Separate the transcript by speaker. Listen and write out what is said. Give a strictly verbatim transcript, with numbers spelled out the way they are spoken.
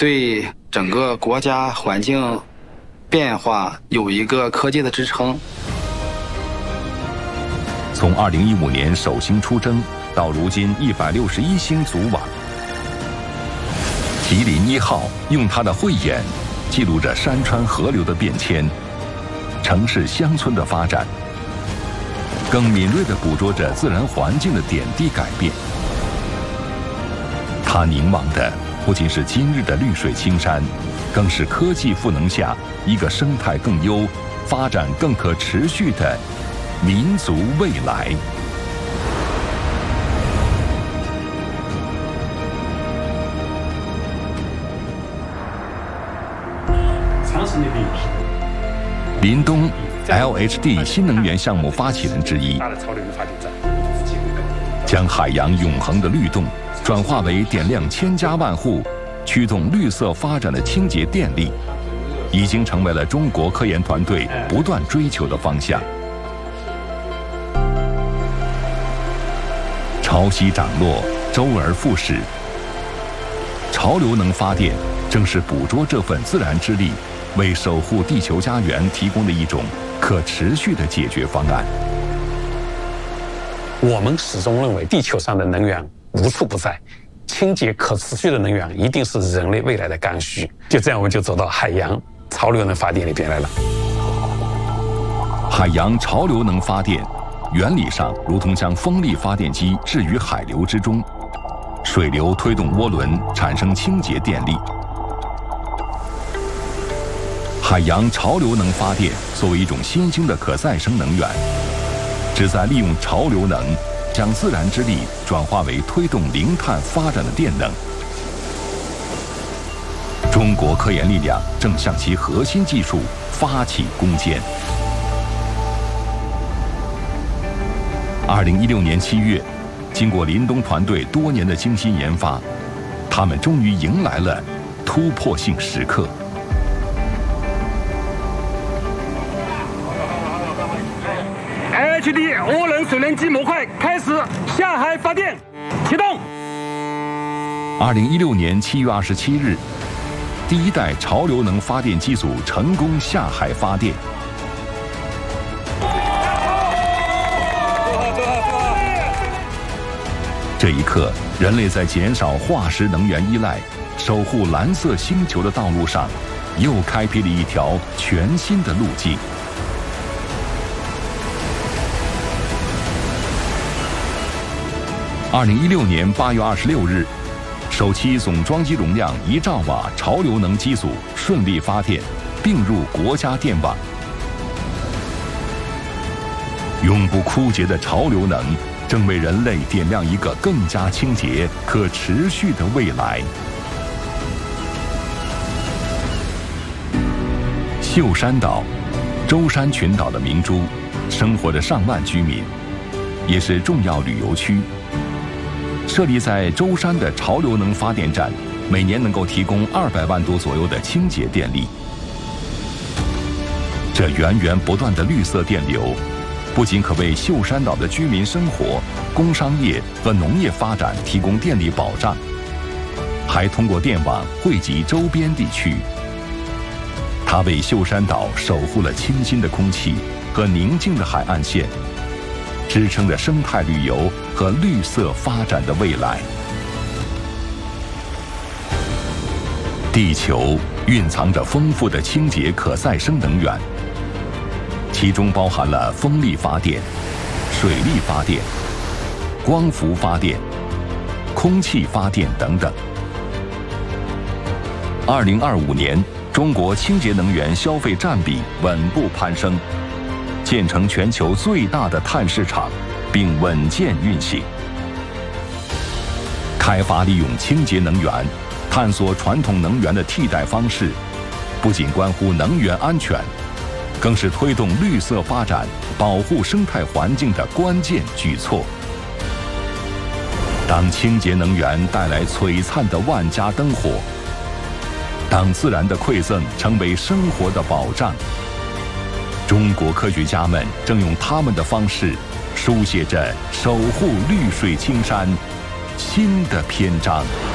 Speaker 1: 对整个国家环境变化有一个科技的支撑。
Speaker 2: 从二零一五年首星出征到如今一百六十一星组网，麒麟一号用它的慧眼记录着山川河流的变迁，城市乡村的发展，更敏锐地捕捉着自然环境的点滴改变。它凝望的不仅是今日的绿水青山，更是科技赋能下一个生态更优、发展更可持续的民族未来。林东 L H D 新能源项目发起人之一，将海洋永恒的律动转化为点亮千家万户、驱动绿色发展的清洁电力，已经成为了中国科研团队不断追求的方向。潮汐涨落，周而复始。潮流能发电正是捕捉这份自然之力，为守护地球家园提供的一种可持续的解决方案。
Speaker 3: 我们始终认为地球上的能源无处不在，清洁可持续的能源一定是人类未来的刚需。就这样，我们就走到海洋潮流能发电里边来了。
Speaker 2: 海洋潮流能发电，原理上如同将风力发电机置于海流之中，水流推动涡轮产生清洁电力。海洋潮流能发电作为一种新兴的可再生能源，旨在利用潮流能将自然之力转化为推动零碳发展的电能。中国科研力量正向其核心技术发起攻坚。二零一六年七月，经过林东团队多年的精心研发，他们终于迎来了突破性时刻。
Speaker 4: L H D 涡轮水轮机模块开始下海发电，启动。
Speaker 2: 二零一六年七月二十七日，第一代潮流能发电机组成功下海发电。这一刻，人类在减少化石能源依赖、守护蓝色星球的道路上，又开辟了一条全新的路径。二零一六年八月二十六日，首期总装机容量一兆瓦潮流能机组顺利发电，并入国家电网。永不枯竭的潮流能正为人类点亮一个更加清洁、可持续的未来。秀山岛，舟山群岛的明珠，生活着上万居民，也是重要旅游区。设立在舟山的潮流能发电站，每年能够提供二百万多左右的清洁电力。这源源不断的绿色电流，不仅可为秀山岛的居民生活、工商业和农业发展提供电力保障，还通过电网惠及周边地区。它为秀山岛守护了清新的空气和宁静的海岸线，支撑着生态旅游和绿色发展的未来。地球蕴藏着丰富的清洁可再生能源，其中包含了风力发电、水力发电、光伏发电、空气发电等等。二零二五年，中国清洁能源消费占比稳步攀升，建成全球最大的碳市场，并稳健运行。开发利用清洁能源，探索传统能源的替代方式，不仅关乎能源安全，更是推动绿色发展、保护生态环境的关键举措。当清洁能源带来璀璨的万家灯火，当自然的馈赠成为生活的保障，中国科学家们正用他们的方式，书写着守护绿水青山新的篇章。